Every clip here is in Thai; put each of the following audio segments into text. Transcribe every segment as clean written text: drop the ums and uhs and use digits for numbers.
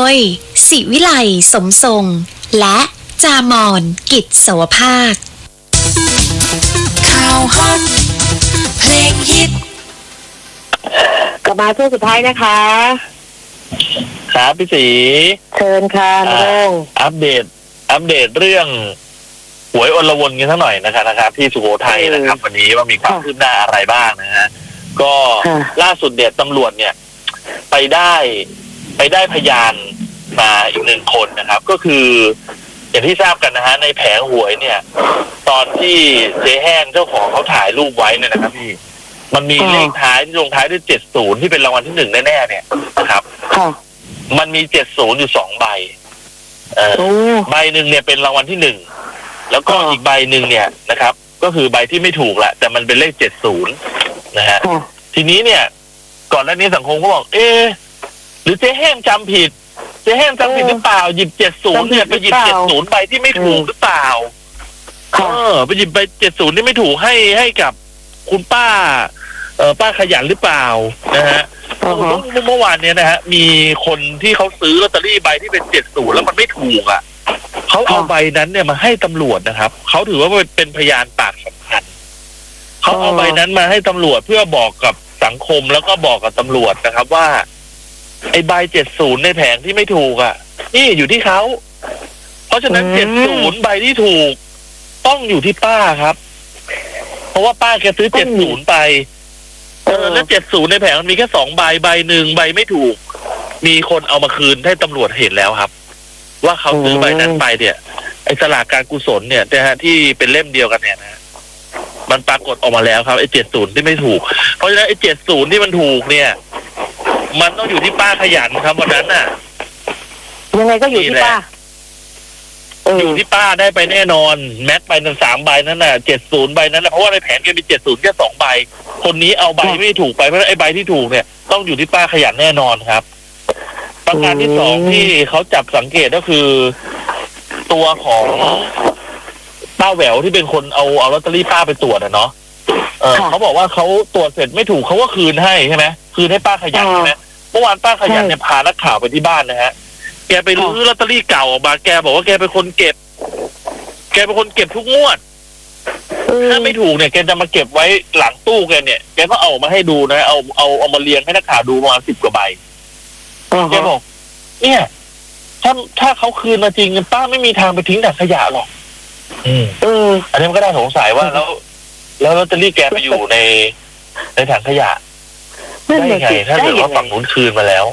ยศิวิไลสมทรงและจามอนกิจสวภาคข่าวฮอตเพลงฮิตกลับมาช่วงสุดท้ายนะคะครับพี่ศรีเชิญค่ะน้องอัปเดตเรื่องหวยอลวนกันสักหน่อยนะครับที่สุโขทัยนะครับวันนี้ว่ามีความคืบหน้าอะไรบ้างนะฮะก็ล่าสุดเด็ดตำรวจเนี่ยไปได้พยานมาอีกหนึ่งคนนะครับก็คืออย่างที่ทราบกันนะฮะในแผงหวยเนี่ยตอนที่เจ๊แห้งเจ้าของเขาถ่ายรูปไว้เนี่ยนะครับพี่มันมีเลขท้ายที่ลงท้ายด้วย70ที่เป็นรางวัลที่1แน่ๆเนี่ยนะครับมันมี70อยู่2ใบใบหนึ่งเนี่ยเป็นรางวัลที่1แล้วก็อีกใบหนึ่งเนี่ยนะครับก็คือใบที่ไม่ถูกแหละแต่มันเป็นเลข70นะฮะทีนี้เนี่ยก่อนหน้านี้สังคมก็บอกหรือเจ๊แห้งจำผิดหรือเปล่าหยิบ70เนี่ยไปหยิบ70ใบที่ไม่ถูกหรือเปล่าไปหยิบใบ70ที่ไม่ถูกให้กับคุณป้าป้าขยันหรือเปล่านะฮะเมื่อวานเนี่ยนะฮะมีคนที่เขาซื้อลอตเตอรี่ใบที่เป็น70แล้วมันไม่ถูกอ่ะเขาเอาใบนั้นเนี่ยมาให้ตำรวจนะครับเขาถือว่าเป็นพยานปากสำคัญเขาเอาใบนั้นมาให้ตำรวจเพื่อบอกกับสังคมแล้วก็บอกกับตำรวจนะครับว่าไอ้ใบ70ในแผงที่ไม่ถูกอ่ะนี่อยู่ที่เขาเพราะฉะนั้น70ใบที่ถูกต้องอยู่ที่ป้าครับเพราะว่าป้าแกซื้อ70ไปแล้ว70ในแผงมันมีแค่2ใบใบหนึ่งใบไม่ถูกมีคนเอามาคืนให้ตำรวจเห็นแล้วครับว่าเขาซื้อใบนั้นไปเนี่ยไอ้สลากการกุศลเนี่ยนะฮะที่เป็นเล่มเดียวกันเนี่ยนะมันปรากฏออกมาแล้วครับไอ้70ที่ไม่ถูกเพราะฉะนั้นไอ้70ที่มันถูกเนี่ยมันต้องอยู่ที่ป้าขยันครับวันนั้นน่ะยังไงก็อยู่ที่ป้าอยู่ที่ป้าได้ไปแน่นอนแม็กไปทั้ง3ใบนั้นน่ะ70ใบนั้นแหละเพราะว่าในแผนแกมี70แค่2ใบคนนี้เอาใบไม่ถูกไปเพราะไอ้ใบที่ถูกเนี่ยต้องอยู่ที่ป้าขยันแน่นอนครับประการที่2ที่เขาจับสังเกตก็คือตัวของป้าแหววที่เป็นคนเอาลอตเตอรี่ป้าไปตรวจเนาะเขาบอกว่าเขาตรวจเสร็จไม่ถูกเขาก็คืนให้ใช่ไหมคืนให้ป้าขยันใช่ไหมเมื่อวานป้าขยันเนี่ยพานักข่าวไปที่บ้านนะฮะแกไปรื้อลอตเตอรี่เก่าออกมาแกบอกว่าแกเป็นคนเก็บทุกงวดถ้าไม่ถูกเนี่ยแกจะมาเก็บไว้หลังตู้แกเนี่ยแกก็เอามาให้ดูนะเอามาเรียงให้นักข่าวดูประมาณ10 กว่าใบแกบอกเนี่ยถ้าเขาคืนมาจริงป้าไม่มีทางไปทิ้งถังขยะหรอกอันนี้มันก็ได้สงสัยว่าแล้วลอตเตอรี่แกไปอยู่ในถังขยะได้ไงถ้าเกิดว่าฝั่งนู้นคืนมาแล้ว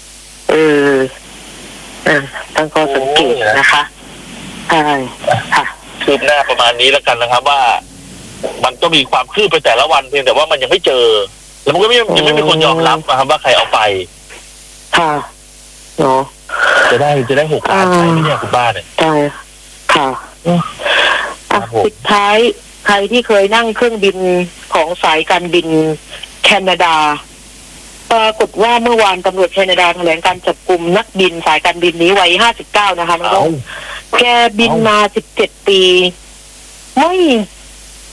ตั้งข้อสังเกตนะคะใช่ค่ะคืบหน้าประมาณนี้แล้วกันนะครับว่ามันก็มีความคืบไปแต่ละวันเพียงแต่ว่ามันยังไม่เจอแล้วมันก็ยังไม่มีคนยอมรับนะครับว่าใครเอาไปค่ะเนาะจะได้6 ล้านใช่ไหมเนี่ยคุณป้าเนี่ยใช่ค่ะสุดท้ายใครที่เคยนั่งเครื่องบินของสายการบินแคนาดาปรากฏว่าเมื่อวานตำรวจแคนาดาแถลงการจับกุมนักบินสายการบินนี้วัย59นะคะน้องแกบินมา17 ปี